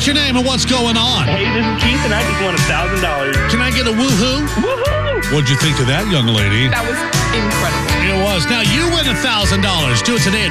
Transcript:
What's your name and what's going on? Hey, this is Keith, and I just won $1,000. Can I get a woohoo? Woohoo! What'd you think of that, young lady? That was incredible. It was. Now you win $1,000. Do it today at